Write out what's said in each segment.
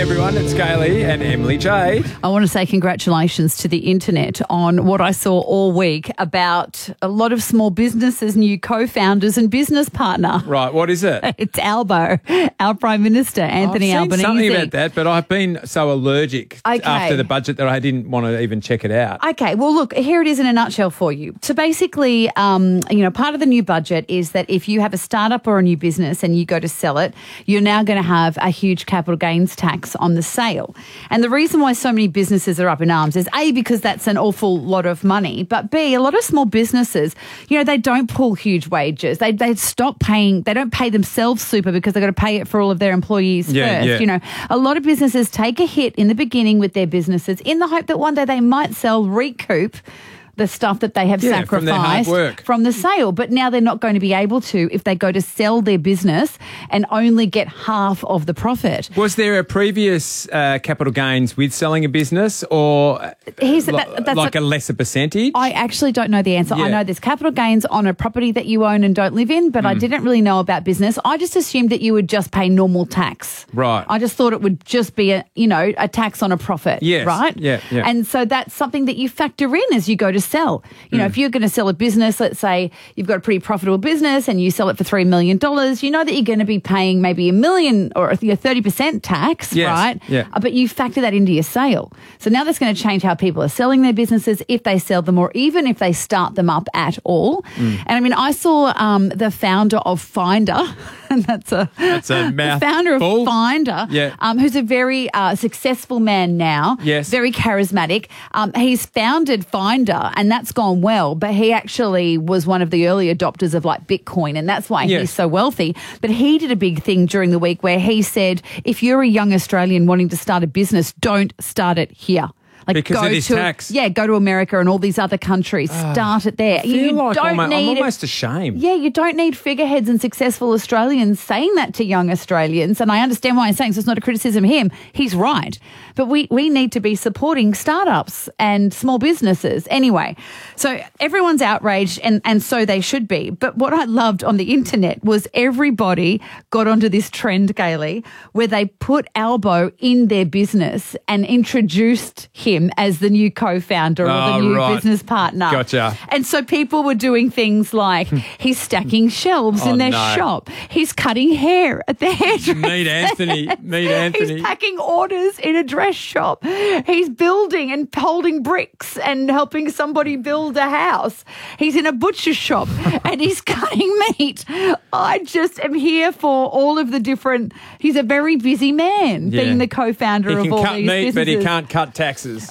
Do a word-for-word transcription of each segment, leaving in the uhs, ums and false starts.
everyone, it's Kaylee and Emily Jade. I want to say congratulations to the internet on what I saw all week about a lot of small businesses, new co-founders and business partner. Right, what is it? It's Albo, our Prime Minister, Anthony I've seen Albanese. something about that, but I've been so allergic Okay. after the budget that I didn't want to even check it out. Okay, well, look, here it is in a nutshell for you. So basically, um, you know, part of the new budget is that if you have a startup or a new business and you go to sell it, you're now going to have a huge capital gains tax on the sale. And the reason why so many businesses are up in arms is A, because that's an awful lot of money, but B, a lot of small businesses, you know, they don't pull huge wages. They they stop paying, they don't pay themselves super because they've got to pay it for all of their employees Yeah, first. yeah. You know, a lot of businesses take a hit in the beginning with their businesses in the hope that one day they might sell, recoup the stuff that they have Yeah, from their hard sacrificed work. from the sale. But now they're not going to be able to if they go to sell their business and only get half of the profit. Was there a previous uh, capital gains with selling a business or Here's- li- that- that's like a- a, lesser percentage? I actually don't know the answer. I Yeah. know there's capital gains on a property that you own and don't live in, but I didn't really know about business. I just assumed that you would just pay normal tax. Right. I just thought it would just be a, you know, a tax on a profit. Yes. Right? Yeah, yeah. And so that's something that you factor in as you go to sell. You know, if you're going to sell a business, let's say you've got a pretty profitable business and you sell it for three million dollars, you know that you're going to be paying maybe a million or your thirty percent tax, Yes. right? Yeah. Uh, But you factor that into your sale. So now that's going to change how people are selling their businesses, if they sell them or even if they start them up at all. Mm. And I mean, I saw um, the founder of Finder, and that's a, That's a the mouthful. founder of Finder, Yeah. um, who's a very uh, successful man now, Yes. very charismatic. Um, he's founded Finder and that's gone well, but he actually was one of the early adopters of like Bitcoin and that's why Yes. he's so wealthy. But he did a big thing during the week where he said, if you're a young Australian wanting to start a business, don't start it here. Like Because go it is to tax. yeah, go to America and all these other countries. Start it there. I feel you like don't almo- I'm need almost ashamed. yeah, you don't need figureheads and successful Australians saying that to young Australians. And I understand why I'm saying so. It's not a criticism of him. He's right. But we, we need to be supporting startups and small businesses. Anyway, so everyone's outraged and, and so they should be. But what I loved on the internet was everybody got onto this trend, Kaylee, where they put Albo in their business and introduced him as the new co-founder or the Oh, new right. business partner. Gotcha. And so people were doing things like he's stacking shelves Oh, in their no. shop. He's cutting hair at the hairdresser. Meet Anthony. Meet Anthony. He's packing orders in a dress shop. He's building and holding bricks and helping somebody build a house. He's in a butcher shop and he's cutting meat. I just am here for all of the different. He's a very busy man, Yeah. being the co-founder He of can all cut these meat, businesses. but he can't cut taxes.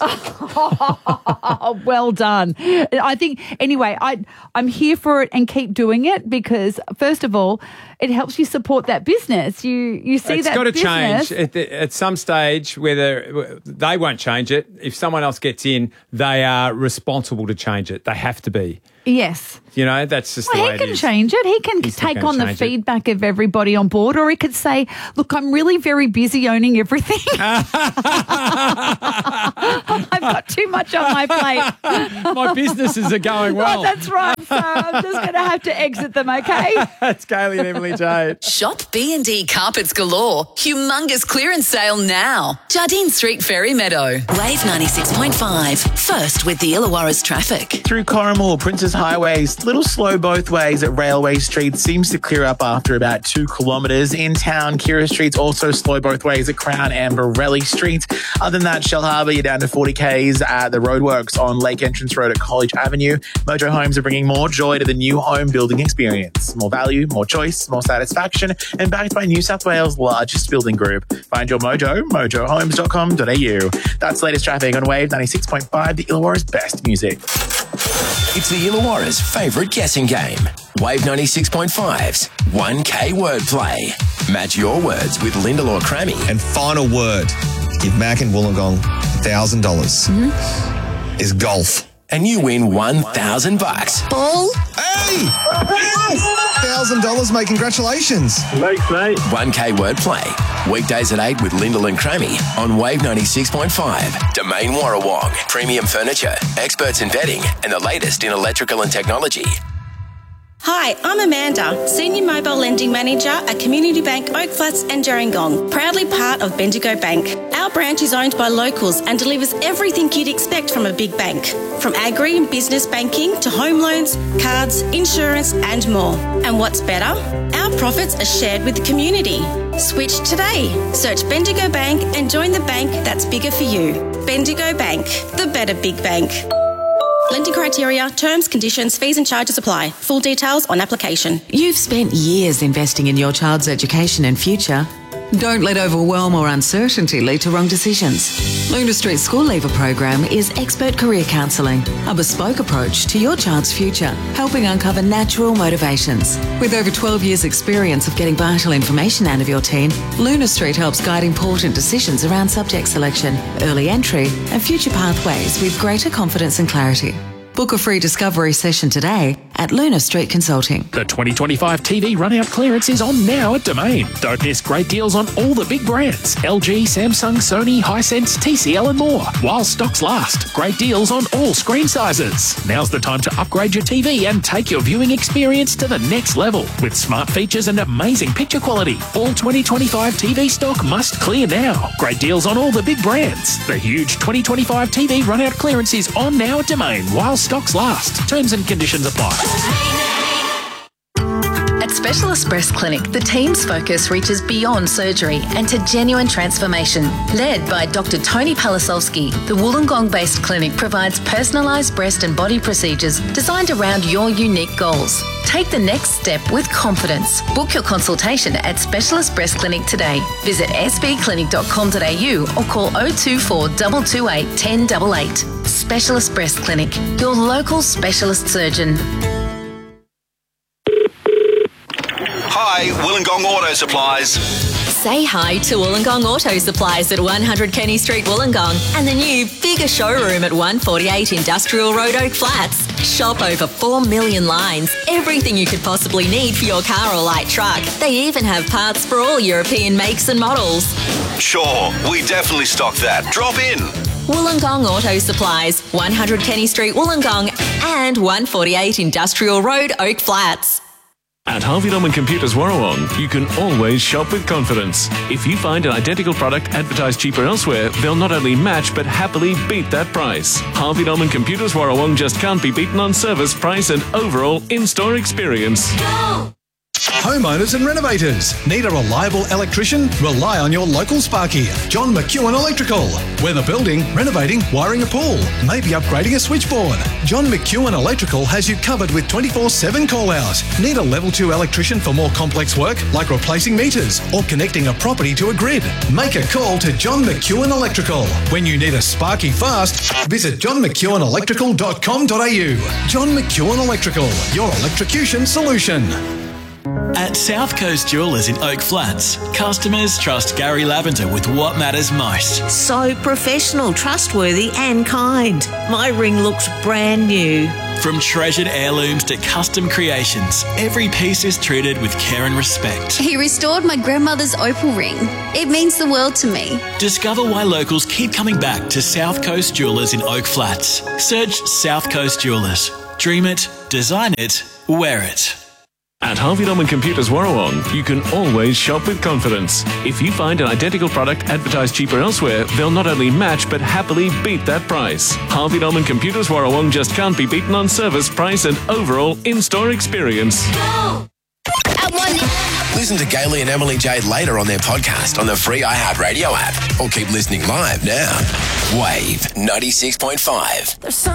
Oh, well done. I think, anyway, I, I'm here for it and keep doing it because, first of all, it helps you support that business. You you see It's that got to business. change at, the, at some stage. Whether they won't change it, if someone else gets in, they are responsible to change it. They have to be. Yes. You know, that's just Well, the way he can it is. change it. He can He's not take gonna on the change it. feedback of everybody on board, or he could say, look, I'm really very busy owning everything. I've got too much on my plate. My businesses are going well. Oh, that's right. So I'm just going to have to exit them, okay? That's Kaylee and Emily Jade. Shop B and D Carpets Galore. Humongous clearance sale now. Jardine Street, Ferry Meadow. Wave ninety-six point five. First with the Illawarra's traffic. Through Corrimal, Princess Highways, little slow both ways at Railway Street, seems to clear up after about two kilometres. In town, Kira Street's also slow both ways at Crown and Borelli Street. Other than that, Shell Harbour, you're down to forty kays at the roadworks on Lake Entrance Road at College Avenue. Mojo Homes are bringing more joy to the new home building experience. More value, more choice, more satisfaction, and backed by New South Wales' largest building group. Find your mojo, mojo homes dot com dot a u. That's the latest traffic on Wave ninety-six point five, the Illawarra's best music. It's the Illawarra's favourite guessing game. Wave ninety-six point five's one K wordplay. Match your words with Linda Law Crammy. And final word, give Mac and Wollongong one thousand dollars is golf. And you win one thousand bucks. Ball. Hey! Yes! one thousand dollars, mate. Congratulations. one K wordplay. Weekdays at eight with Lyndall and Crammy on Wave ninety-six point five. Domain Warrawong. Premium furniture, experts in bedding, and the latest in electrical and technology. Hi, I'm Amanda, Senior Mobile Lending Manager at Community Bank Oak Flats and Gerringong, proudly part of Bendigo Bank. Our branch is owned by locals and delivers everything you'd expect from a big bank, from agri and business banking to home loans, cards, insurance and more. And what's better? Our profits are shared with the community. Switch today. Search Bendigo Bank and join the bank that's bigger for you. Bendigo Bank, the better big bank. Lending criteria, terms, conditions, fees and charges apply. Full details on application. You've spent years investing in your child's education and future. Don't let overwhelm or uncertainty lead to wrong decisions. Luna Street School Leaver Program is expert career counselling, a bespoke approach to your child's future, helping uncover natural motivations. With over twelve years' experience of getting vital information out of your teen, Luna Street helps guide important decisions around subject selection, early entry and future pathways with greater confidence and clarity. Book a free discovery session today at Luna Street Consulting. The twenty twenty-five T V run-out clearance is on now at Domain. Don't miss great deals on all the big brands. L G, Samsung, Sony, Hisense, T C L and more. While stocks last. Great deals on all screen sizes. Now's the time to upgrade your T V and take your viewing experience to the next level. With smart features and amazing picture quality. All twenty twenty-five T V stock must clear now. Great deals on all the big brands. The huge twenty twenty-five T V run-out clearance is on now at Domain while stocks last. Terms and conditions apply. At Specialist Breast Clinic, the team's focus reaches beyond surgery and to genuine transformation. Led by Doctor Tony Palasolski, the Wollongong-based clinic provides personalised breast and body procedures designed around your unique goals. Take the next step with confidence. Book your consultation at Specialist Breast Clinic today. Visit s b clinic dot com dot a u or call oh two four two two eight, one oh eight eight. Specialist Breast Clinic, your local specialist surgeon. Hi, Wollongong Auto Supplies. Say hi to Wollongong Auto Supplies at one hundred Kenny Street, Wollongong, and the new, bigger showroom at one forty-eight Industrial Road, Oak Flats. Shop over four million lines, everything you could possibly need for your car or light truck. They even have parts for all European makes and models. Sure, we definitely stock that. Drop in. Wollongong Auto Supplies, one hundred Kenny Street, Wollongong, and one forty-eight Industrial Road, Oak Flats. At Harvey Norman Computers Warrawong, you can always shop with confidence. If you find an identical product advertised cheaper elsewhere, they'll not only match but happily beat that price. Harvey Norman Computers Warrawong just can't be beaten on service, price and overall in-store experience. Go! Homeowners and renovators. Need a reliable electrician? Rely on your local Sparky, John McEwen Electrical. Whether building, renovating, wiring a pool, maybe upgrading a switchboard, John McEwen Electrical has you covered with twenty-four seven call-out. Need a level two electrician for more complex work, like replacing meters or connecting a property to a grid? Make a call to John McEwen Electrical. When you need a Sparky fast, visit john mcewen electrical dot com dot a u. John McEwen Electrical, your electrocution solution. At South Coast Jewellers in Oak Flats, customers trust Gary Lavender with what matters most. So professional, trustworthy and kind. My ring looks brand new. From treasured heirlooms to custom creations, every piece is treated with care and respect. He restored my grandmother's opal ring. It means the world to me. Discover why locals keep coming back to South Coast Jewellers in Oak Flats. Search South Coast Jewellers. Dream it, design it, wear it. At Harvey Norman Computers Warrawong, you can always shop with confidence. If you find an identical product advertised cheaper elsewhere, they'll not only match but happily beat that price. Harvey Norman Computers Warrawong just can't be beaten on service, price and overall in-store experience. Go! Listen to Gailey and Emily Jade later on their podcast on the free iHeartRadio app or keep listening live now. Wave ninety-six point five.